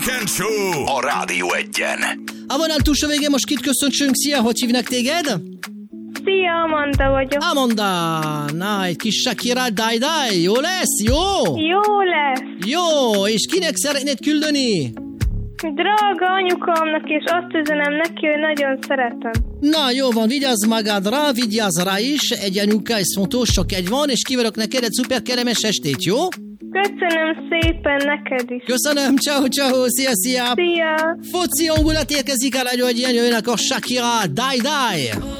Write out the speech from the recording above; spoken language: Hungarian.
Weekend Show a Rádió Egyen. A vonal túlsó végén most kit köszöntsünk. Szia, hogy hívnak téged? Szia, Amanda vagyok. Amanda, na, egy kis Shakira, die, jó lesz? Jó? Jó lesz. Jó, és kinek szeretnéd küldeni? Drága anyukámnak, és azt üzenem neki, hogy nagyon szeretem. Na, jó van, vigyázz magadra, vigyázz rá is, egy anyuka, ez fontos, sok egy van, és kívánok neked egy szuper kellemes estét, jó? Köszönöm szépen neked is. Köszönöm, ciao, szia. Szia. Foci hangulat érkezik a Rádió Egyen, jönnek a Shakira, die.